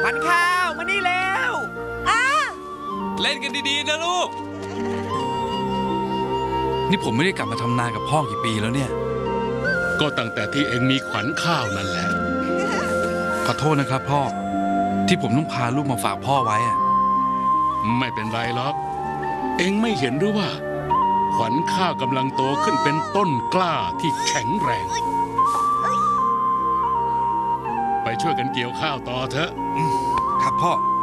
ขวัญข้าวมานี่แล้วเล่นกันดีๆนะลูกนี่ผมไม่ได้กลับมาทำนากับพ่อกี่ปีแล้วเนี่ยก็ตั้งแต่ที่เองมีขวัญข้าวนั่นแหละขอโทษนะครับพ่อที่ผมต้องพาลูกมาฝากพ่อไว้อะไม่เป็นไรหรอกเองไม่เห็นหรือว่าขวัญข้าวกำลังโตขึ้นเป็นต้นกล้าที่แข็งแรงไปช่วยกันเกี่ยวข้าวต่อเถอะครับพ่อ